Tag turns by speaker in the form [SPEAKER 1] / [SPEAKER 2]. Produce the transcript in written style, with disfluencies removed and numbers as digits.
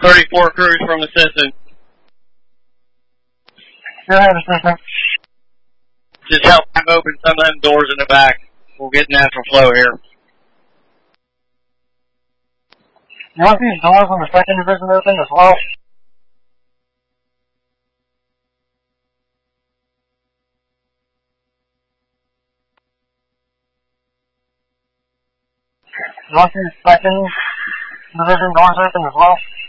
[SPEAKER 1] 34 crews from assistant.
[SPEAKER 2] Go ahead, assistant.
[SPEAKER 1] Just help them open some of them doors in the back. We'll get natural flow here.
[SPEAKER 2] You want these doors on the second division open as well? You want these second division doors open as well?